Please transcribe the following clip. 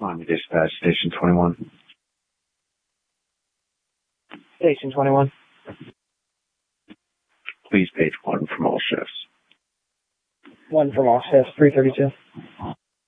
Miami Dispatch, Station 21. Station 21. Please page 1 from all shifts. 1 from all shifts, 332.